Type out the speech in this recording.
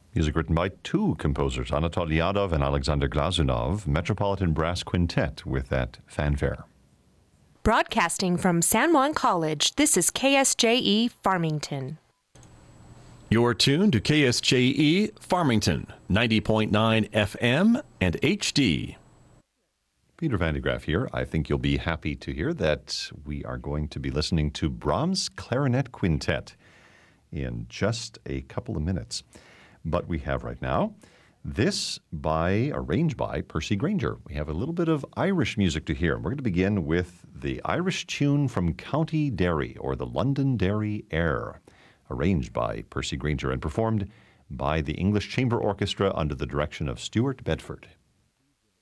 Music written by two composers, Anatoly Yadov and Alexander Glazunov, Metropolitan Brass Quintet with that fanfare. Broadcasting from San Juan College, this is KSJE Farmington. You're tuned to KSJE Farmington, 90.9 FM and HD. Peter Van de Graaff here. I think you'll be happy to hear that we are going to be listening to Brahms' Clarinet Quintet in just a couple of minutes. But we have right now this arranged by Percy Grainger. We have a little bit of Irish music to hear. We're going to begin with the Irish tune from County Derry, or the Londonderry Air, arranged by Percy Grainger and performed by the English Chamber Orchestra under the direction of Stuart Bedford.